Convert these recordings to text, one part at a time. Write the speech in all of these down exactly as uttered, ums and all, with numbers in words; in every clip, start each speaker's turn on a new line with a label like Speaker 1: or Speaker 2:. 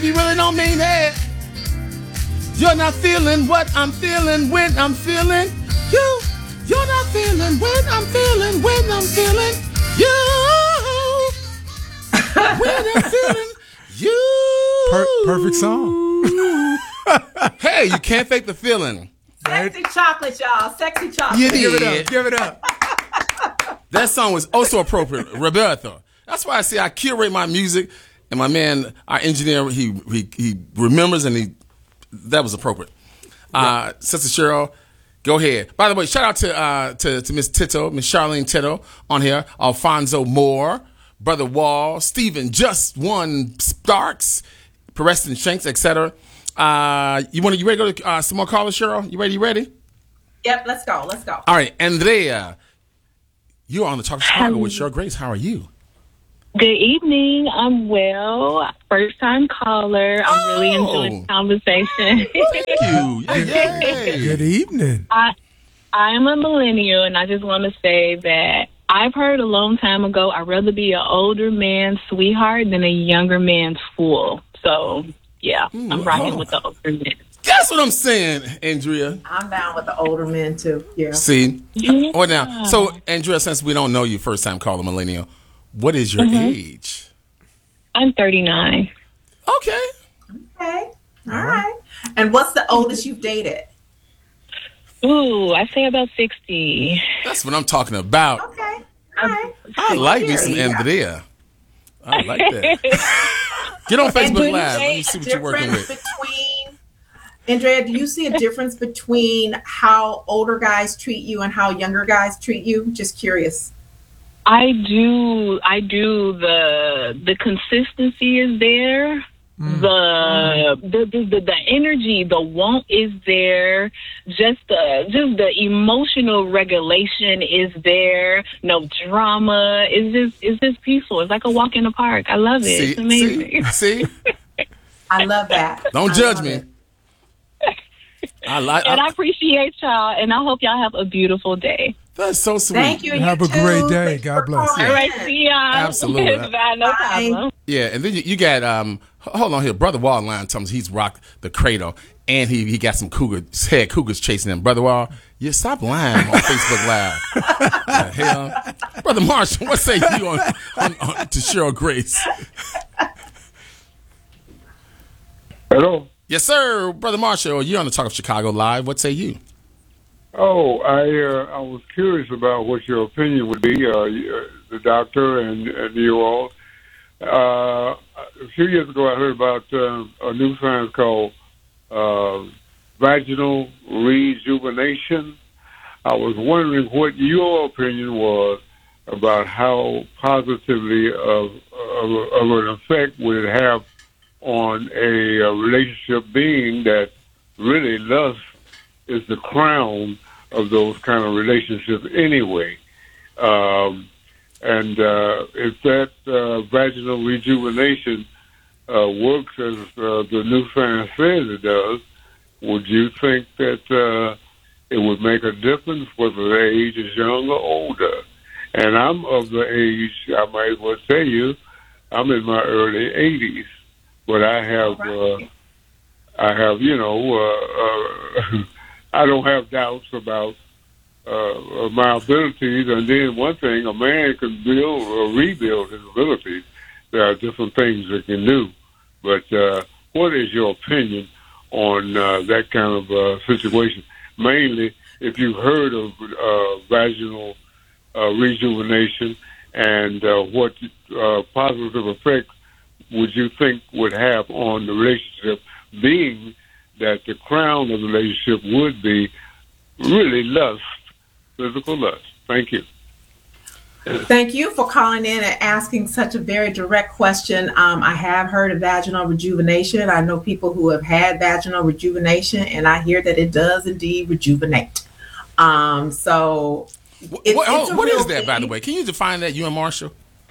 Speaker 1: if you really don't mean it. You're not feeling what I'm feeling when I'm feeling you. You're not feeling when I'm feeling when I'm feeling you. When I'm feeling you.
Speaker 2: Per- perfect song.
Speaker 1: Hey, you can't fake the feeling.
Speaker 3: Sexy chocolate, y'all. Sexy chocolate.
Speaker 1: You
Speaker 2: Give it
Speaker 1: did.
Speaker 2: up. Give it up.
Speaker 1: That song was also appropriate, Roberto. That's why I say I curate my music, and my man, our engineer, he he, he remembers, and he that was appropriate. Uh, Sister Cheryl, go ahead. By the way, shout out to uh, to, to Miss Tito, Miss Charlene Tito on here, Alfonso Moore, Brother Wall, Stephen Just One Starks, Preston Shanks, et cetera. Uh, you want to you ready to go to uh, some more callers, Cheryl? You ready? You ready?
Speaker 3: Yep, let's go. Let's go.
Speaker 1: All right, Andrea, you're on the Talk Chicago with Cheryl Grace. How are you?
Speaker 4: Good evening. I'm well. First time caller. I'm
Speaker 1: Oh.
Speaker 4: really enjoying the conversation.
Speaker 1: Thank you. Yay.
Speaker 2: Good evening.
Speaker 4: I I am a millennial, and I just want to say that I've heard a long time ago, I'd rather be an older man's sweetheart than a younger man's fool. So, yeah,
Speaker 1: Ooh,
Speaker 4: I'm rocking
Speaker 1: oh.
Speaker 4: with the older men.
Speaker 1: That's what I'm saying, Andrea.
Speaker 3: I'm down with the older men, too. Yeah.
Speaker 1: See?
Speaker 4: Yeah.
Speaker 1: Or now, so, Andrea, since we don't know you first time caller millennial, what is your
Speaker 4: Mm-hmm.
Speaker 1: age?
Speaker 4: I'm thirty-nine.
Speaker 1: Okay.
Speaker 3: Okay. All right. And what's the oldest you've dated?
Speaker 4: Ooh, I say about sixty.
Speaker 1: That's what I'm talking about.
Speaker 3: Okay. All right.
Speaker 1: I like me some
Speaker 3: Yeah.
Speaker 1: Andrea. I like that. Get on
Speaker 3: And
Speaker 1: Facebook
Speaker 3: do you
Speaker 1: Live. Let
Speaker 3: see
Speaker 1: me see
Speaker 3: a
Speaker 1: what you're working
Speaker 3: difference
Speaker 1: with.
Speaker 3: between, Andrea, do you see a difference between how older guys treat you and how younger guys treat you? Just curious.
Speaker 4: I do. I do. The the consistency is there. The, the the the the energy, the want is there. Just the just the emotional regulation is there. No drama. It's just it's just peaceful. It's like a walk in the park. I love it.
Speaker 1: See,
Speaker 4: It's amazing.
Speaker 1: see, see?
Speaker 3: I love that.
Speaker 1: Don't
Speaker 3: I
Speaker 1: judge
Speaker 3: love
Speaker 1: me.
Speaker 3: it.
Speaker 1: I like.
Speaker 4: And I
Speaker 1: I,
Speaker 4: appreciate y'all. And I hope y'all have a beautiful day.
Speaker 1: that's so sweet.
Speaker 3: Thank you.
Speaker 2: Have
Speaker 3: you
Speaker 2: a great
Speaker 3: too.
Speaker 2: day.
Speaker 3: Thanks
Speaker 2: God
Speaker 3: for
Speaker 2: bless.
Speaker 3: calling
Speaker 4: All right,
Speaker 3: in.
Speaker 4: see y'all.
Speaker 1: Absolutely.
Speaker 4: Bye. No
Speaker 3: Bye.
Speaker 4: problem.
Speaker 1: Yeah, and then you, you got um. Hold on here, Brother Wall line tells me he's rocked the cradle, and he he got some cougars, head cougars chasing him. Brother Wall, you stop lying on Facebook Live. The hell, Brother Marshall, what say you on, on, on to Cheryl Grace?
Speaker 5: Hello.
Speaker 1: Yes, sir, Brother Marshall. You're on the Talk of Chicago Live. What say you?
Speaker 5: Oh, I uh, I was curious about what your opinion would be, uh, you- uh, the doctor and, and you all. Uh, a few years ago, I heard about uh, a new science called uh, vaginal rejuvenation. I was wondering what your opinion was about how positively of, of, of an effect would it have on a, a relationship, being that really lust is the crown of those kind of relationships anyway. Um, and uh, if that uh, vaginal rejuvenation uh, works as uh, the new science says it does, would you think that uh, it would make a difference whether the age is young or older? And I'm of the age, I might as well tell you, I'm in my early eighties, but I have, uh, I have, you know, uh, uh, I don't have doubts about uh, my abilities. And then one thing, a man can build or rebuild his abilities. There are different things they can do. But uh, what is your opinion on uh, that kind of uh, situation? Mainly, if you've heard of uh, vaginal uh, rejuvenation, and uh, what uh, positive effect would you think would have on the relationship, being that the crown of the relationship would be really lust, physical lust? Thank you.
Speaker 3: Thank you for calling in and asking such a very direct question. Um, I have heard of vaginal rejuvenation. I know people who have had vaginal rejuvenation, and I hear that it does indeed rejuvenate. Um, so,
Speaker 1: What,
Speaker 3: it's,
Speaker 1: what,
Speaker 3: it's a
Speaker 1: what
Speaker 3: real
Speaker 1: is that, by the
Speaker 3: thing.
Speaker 1: way? Can you define that, you and Marshall?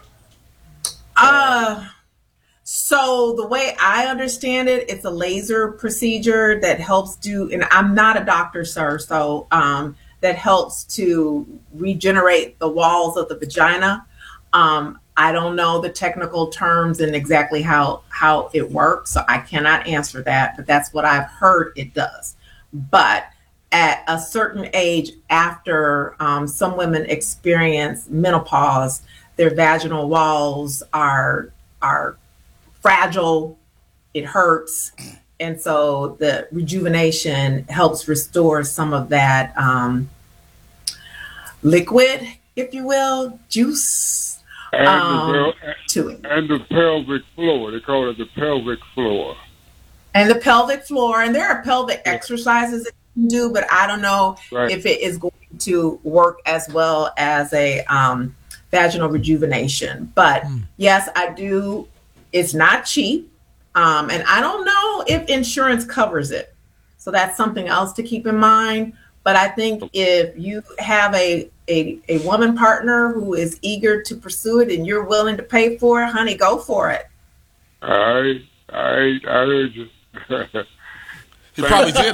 Speaker 3: Uh, so the way I understand it, it's a laser procedure that helps do, and I'm not a doctor, sir, so um, that helps to regenerate the walls of the vagina. Um, I don't know the technical terms and exactly how, how it works, so I cannot answer that, but that's what I've heard it does. But at a certain age, after um, some women experience menopause, their vaginal walls are are fragile, it hurts, and so the rejuvenation helps restore some of that um, liquid, if you will, juice.
Speaker 5: And,
Speaker 3: Um,
Speaker 5: the,
Speaker 3: to it.
Speaker 5: and the pelvic floor. They call it the pelvic floor.
Speaker 3: And the pelvic floor, and there are pelvic exercises that you can do, but I don't know
Speaker 5: Right.
Speaker 3: if it is going to work as well as a um, vaginal rejuvenation. But yes, I do. It's not cheap, um, and I don't know if insurance covers it. So that's something else to keep in mind. But I think if you have a a, a woman partner who is eager to pursue it and you're willing to pay for it, honey, go for it.
Speaker 5: I, I, I heard you.
Speaker 1: He probably did